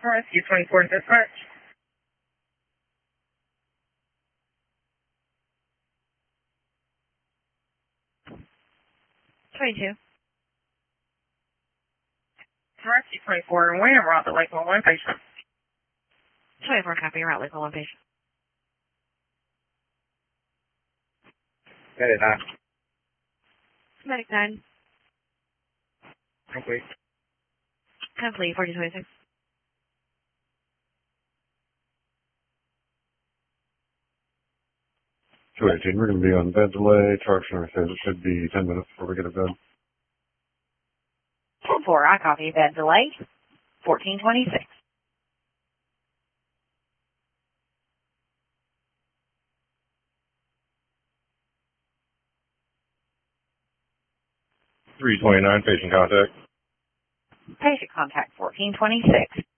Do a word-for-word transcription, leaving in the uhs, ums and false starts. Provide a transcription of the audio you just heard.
Rescue twenty-four dispatch. twenty-two. Rescue twenty-four, and Wayne brought the Lake one patient. twenty-four copy, route Lake one patient. Medic nine. Medic nine. Complete. Complete, forty twenty-six. two eighteen, we're going to be on bed delay. Charge nurse says it should be ten minutes before we get a bed. ten four, I copy, bed delay. fourteen twenty-six. three twenty-nine, patient contact. Patient contact, fourteen twenty-six.